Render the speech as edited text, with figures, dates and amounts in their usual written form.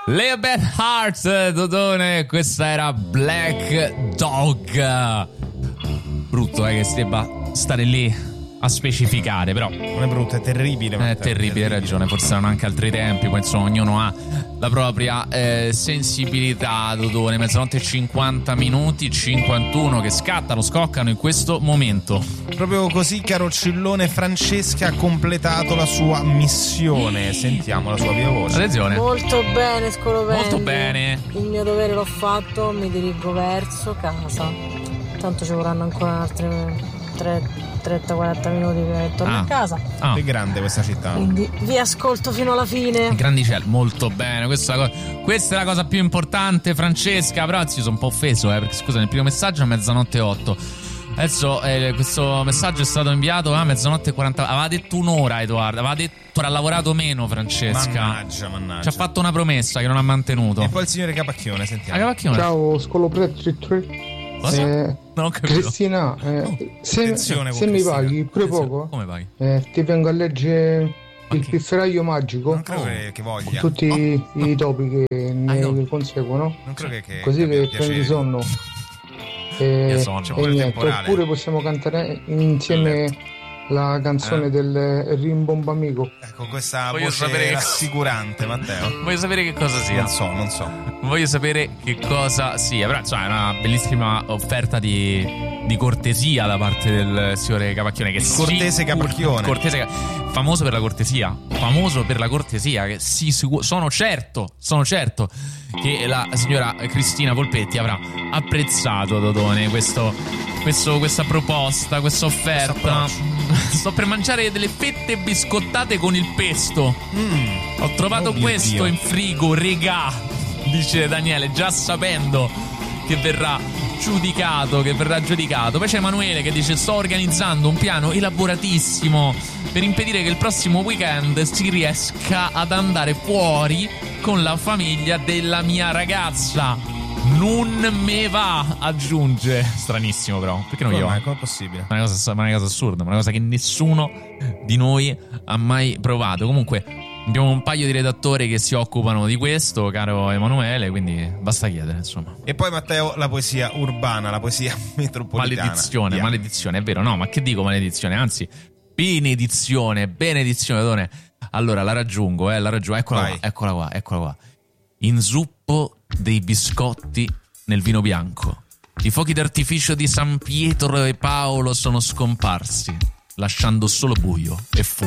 Le Bad Hearts, Dodone, questa era Black Dog. Brutto che si debba stare lì a specificare, però non è brutto, è terribile. È terribile, hai ragione, forse erano anche altri tempi, poi insomma ognuno ha la propria sensibilità. Dodone, mezzanotte e 50 minuti 51 che scoccano in questo momento. Proprio così, caro Cillone, Francesca ha completato la sua missione. Sentiamo la sua viva voce. Attenzione. Molto bene, Scolopendi. Molto bene. Il mio dovere l'ho fatto, mi dirigo verso casa. Tanto ci vorranno ancora altre 30-40 minuti per tornare a casa. È grande questa città. Quindi vi ascolto fino alla fine. Grandicello, molto bene. Questa è la cosa più importante, Francesca. Però anzi, sono un po' offeso, perché scusa, nel primo messaggio a mezzanotte 8. Adesso questo messaggio è stato inviato a mezzanotte 40. Aveva detto un'ora, Edoardo. Aveva detto ha lavorato meno, Francesca. Mannaggia. Ci ha fatto una promessa che non ha mantenuto. E poi il signore Capacchione, sentiamo. Capacchione. Ciao, Scolopretti. Cosa? Non ho capito. Cristina, se mi paghi pure poco, come paghi? Ti vengo a leggere il pifferaio magico. Non credo che voglia. Tutti i topi che ne conseguono. Non credo che così che prendi sonno. E niente, oppure possiamo cantare insieme la canzone del Rimbombo Amico. Con questa voce rassicurante, Matteo. Voglio sapere che cosa sia. Non so. Voglio sapere che cosa sia. Però insomma è una bellissima offerta di cortesia da parte del signore Capacchione. Cortese Capacchione. Famoso per la cortesia. Che sono certo che la signora Cristina Volpetti avrà apprezzato, Dodone, questa proposta, questa offerta. Sto per mangiare delle fette biscottate con il pesto. Ho trovato questo in frigo, regà, dice Daniele, già sapendo che verrà giudicato. Poi c'è Emanuele che dice: sto organizzando un piano elaboratissimo per impedire che il prossimo weekend si riesca ad andare fuori con la famiglia della mia ragazza. Non me va, aggiunge. Stranissimo, però. Perché non io? Come è possibile? Una cosa assurda, una cosa che nessuno di noi ha mai provato. Comunque abbiamo un paio di redattori che si occupano di questo, caro Emanuele, quindi basta chiedere, insomma. E poi, Matteo, la poesia urbana, la poesia metropolitana. Maledizione, è vero? No, ma che dico maledizione? Anzi, benedizione, Done. Allora, la raggiungo, eccola qua. Inzuppo dei biscotti nel vino bianco. I fuochi d'artificio di San Pietro e Paolo sono scomparsi, lasciando solo buio e fumo.